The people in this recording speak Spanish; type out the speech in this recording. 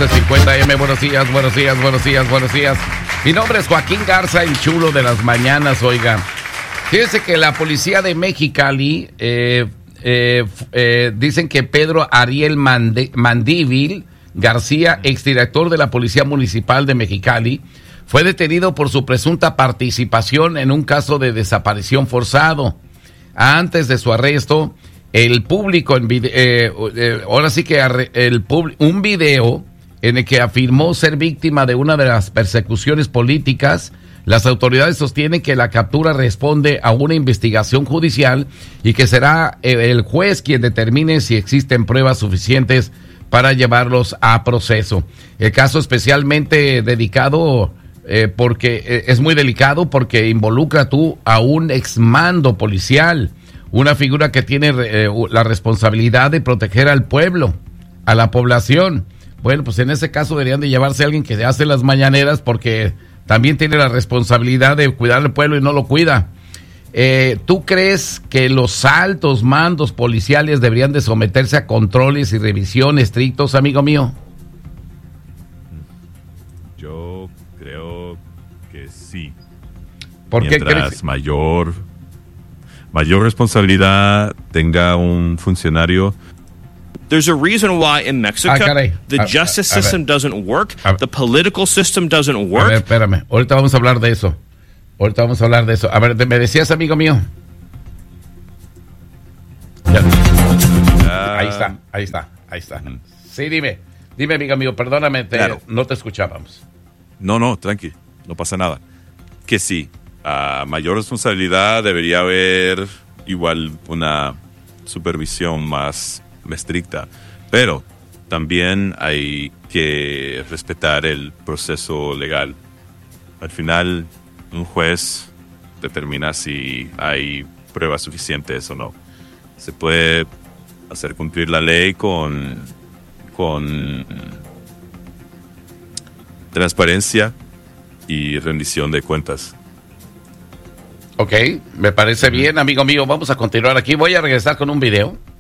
11:50 AM. Buenos días, buenos días, buenos días, buenos días. Mi nombre es Joaquín Garza, el chulo de las mañanas, oiga. Fíjense que la policía de Mexicali, dicen que Pedro Ariel Mandíbil García, exdirector de la Policía Municipal de Mexicali, fue detenido por su presunta participación en un caso de desaparición forzado. Antes de su arresto, el público, un video en el que afirmó ser víctima de una de las persecuciones políticas. Las autoridades sostienen que la captura responde a una investigación judicial y que será el juez quien determine si existen pruebas suficientes para llevarlos a proceso. El caso especialmente dedicado porque es muy delicado porque involucra a un exmando policial, una figura que tiene la responsabilidad de proteger al pueblo, a la población. Bueno, pues en ese caso deberían de llevarse a alguien que hace las mañaneras porque también tiene la responsabilidad de cuidar al pueblo y no lo cuida. ¿Tú crees que los altos mandos policiales deberían de someterse a controles y revisión estrictos, amigo mío? Yo creo que sí. ¿Por qué Mientras crees? mayor responsabilidad tenga un funcionario. There's a reason why in Mexico the justice system doesn't work, the political system doesn't work. A ver, espérame. Ahorita vamos a hablar de eso. A ver, me decías, amigo mío. Ahí está. Sí, dime, amigo mío, perdóname, Claro. no te escuchábamos. No, tranqui, no pasa nada. Que sí, a mayor responsabilidad debería haber igual una supervisión más estricta, pero también hay que respetar el proceso legal. Al final, un juez determina si hay pruebas suficientes o no. Se puede hacer cumplir la ley con transparencia y rendición de cuentas. Ok, me parece bien, amigo mío. Vamos a continuar aquí. Voy a regresar con un video.